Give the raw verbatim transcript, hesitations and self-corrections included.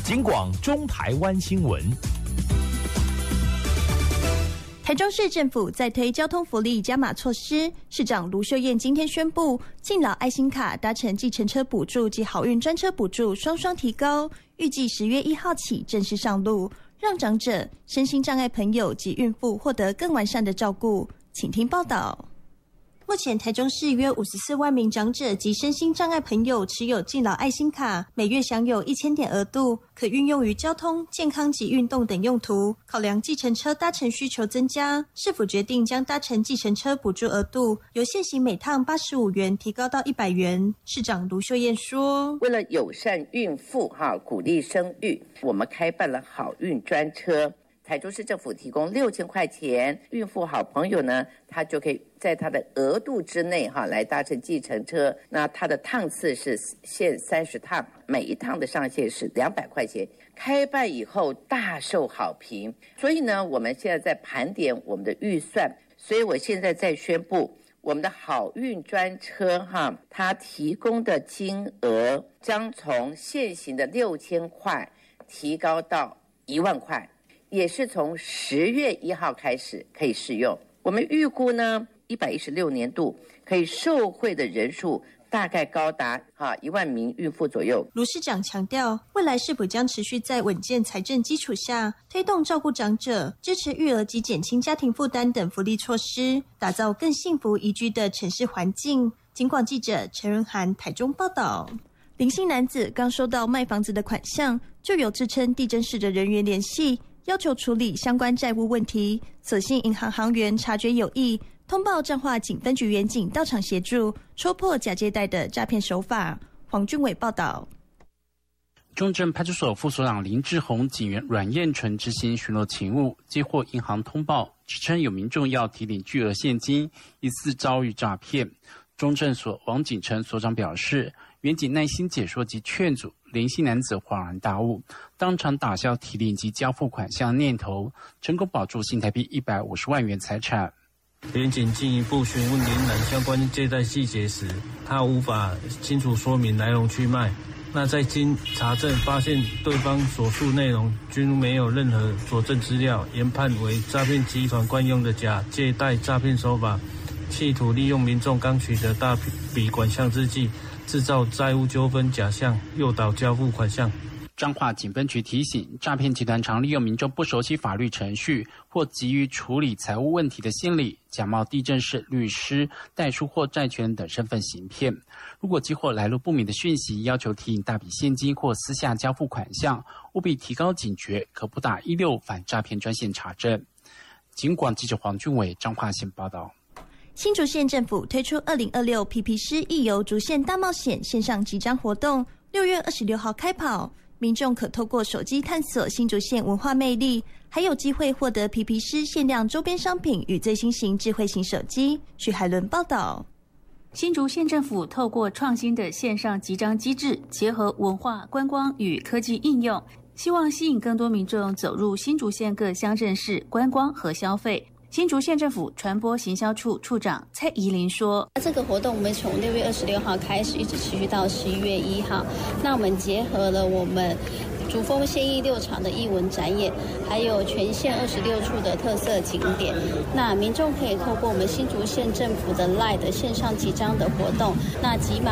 警广中台湾新闻。 台中市政府在推交通福利加码措施，市长卢秀燕今天宣布，敬老爱心卡搭乘计程车补助及好运专车补助双双提高，预计十月一号起正式上路，让长者、身心障碍朋友及孕妇获得更完善的照顾。请听报道。目前台中市约五十四万名长者及身心障碍朋友持有敬老爱心卡，每月享有一千点额度，可运用于交通、健康及运动等用途。考量计程车搭乘需求增加，市府决定将搭乘计程车补助额度由现行每趟八十五元提高到一百元。市长卢秀燕说：“ 为了友善孕妇哈，鼓励生育，我们开办了好运专车。”台中市政府提供六千块钱，孕妇好朋友呢，他就可以在他的额度之内哈来搭乘计程车。那他的趟次是限三十趟，每一趟的上限是两百块钱。开办以后大受好评，所以呢，我们现在在盘点我们的预算，所以我现在在宣布，我们的好运专车哈，它提供的金额将从现行的六千块提高到一万块。也是从十月一号开始可以适用。我们预估呢，一百一十六年度可以受惠的人数大概高达哈一万名孕妇左右。 卢市长强调，未来市府将持续在稳健财政基础下，推动照顾长者、支持育儿及减轻家庭负担等福利措施，打造更幸福宜居的城市环境。警广记者陈润涵台中报道。林姓男子刚收到卖房子的款项，就有自称地政士的人员联系，要求处理相关债务问题，所幸银行行员察觉有异，通报彰化警分局员警到场协助，戳破假借贷的诈骗手法。黄俊伟报道。 中正派出所副所长林志宏警员阮燕纯执行巡逻勤务，接获银行通报，指称有民众要提领巨额现金，疑似遭遇诈骗。中正所王景成所长表示，员警耐心解说及劝阻，林姓男子恍然大悟，当场打消提领及交付款项念头，成功保住新台币一百五十万元财产。 员警进一步询问林男相关借贷细节时，他无法清楚说明来龙去脉。那在经查证发现对方所述内容均没有任何佐证资料，研判为诈骗集团惯用的假借贷诈骗手法，企图利用民众刚取得大笔款项之际，制造债务纠纷假象，诱导交付款项。 彰化警分局提醒，诈骗集团常利用民众不熟悉法律程序或急于处理财务问题的心理，假冒地政士、律师、代书或债权人等身份行骗。如果接获来路不明的讯息，要求提领大笔现金或私下交付款项，务必提高警觉，可拨打一六反诈骗专线查证。警广记者黄俊伟彰化县报道。 新竹县政府推出二零二六皮皮狮义游竹县大冒险线上集章活动，六月二十六号开跑，民众可透过手机探索新竹县文化魅力，还有机会获得皮皮狮限量周边商品与最新型智慧型手机。许海伦报道。 新竹县政府透过创新的线上集章机制，结合文化、观光与科技应用，希望吸引更多民众走入新竹县各乡镇市观光和消费。新竹县政府传播行销处处长蔡怡玲说：“ 这个活动我们从六月二十六号开始，一直持续到十一月一号。那我们结合了我们竹峰县役六场的艺文展演，还有全县二十六处的特色景点。那民众可以透过我们新竹县政府的 L I N E 的线上集章的活动，那集满